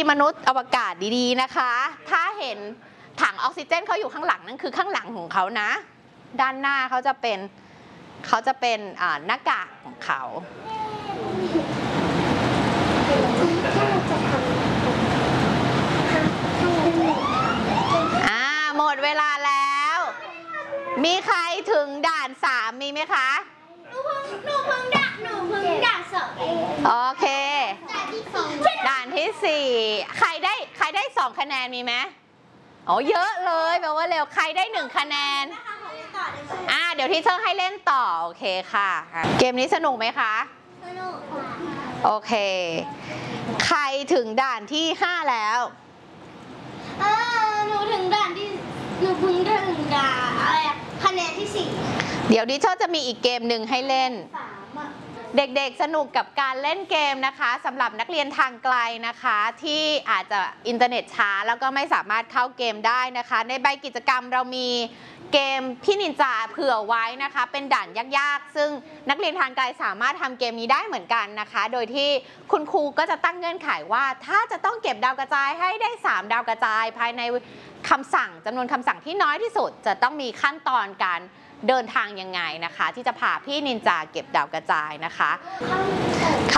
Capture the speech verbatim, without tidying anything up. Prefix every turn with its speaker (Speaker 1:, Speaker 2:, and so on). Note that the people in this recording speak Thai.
Speaker 1: มนุษย์อวกาศดีๆนะคะถ้าเห็นถังออกซิเจนเขาอยู่ข้างหลังนั่นคือข้างหลังของเขานะด้านหน้าเขาจะเป็นเขาจะเป็นหน้ากากของเขาอ่าหมดเวลาแล้วมีใครถึงด่านสามมีไหมคะ
Speaker 2: หนูเพิ่งหนูเพิ่งด่านหนูเพิ่งด่านสองเอง
Speaker 1: โอเค
Speaker 2: ด่านที่สอง
Speaker 1: ด่านที่สี่ใครได้ใครได้สองคะแนนมีไหมอ๋อเยอะเลยแปลว่าเร็วใครได้หนึ่งคะแนนอ่าเดี๋ยวที่เชอร์ให้เล่นต่อโอเคค่ะเกมนี้สนุกไหมคะ
Speaker 2: สนุกค่ะ
Speaker 1: โอเคใครถึงด่านที่ห้าแล้ว
Speaker 2: เออหนูถึงด่านที่หนูเพิ่งถึงด่านอะไรอะคะแนนที่สี่
Speaker 1: เดี๋ยวดิเชอร์จะมีอีกเกมหนึ่งให้เล่น
Speaker 2: สามอะ
Speaker 1: เด็กๆสนุกกับการเล่นเกมนะคะสำหรับนักเรียนทางไกลนะคะที่อาจจะอินเทอร์เน็ตช้าแล้วก็ไม่สามารถเข้าเกมได้นะคะในใบกิจกรรมเรามีเกมพี่นินจาเผื่อไว้นะคะเป็นด่านยากๆซึ่งนักเรียนทางไกลสามารถทำเกมนี้ได้เหมือนกันนะคะโดยที่คุณครูก็จะตั้งเงื่อนไขว่าถ้าจะต้องเก็บดาวกระจายให้ได้สามดาวกระจายภายในคำสั่งจำนวนคำสั่งที่น้อยที่สุดจะต้องมีขั้นตอนการเดินทางยังไงนะคะที่จะพาพี่นินจาเก็บดาวกระจายนะคะค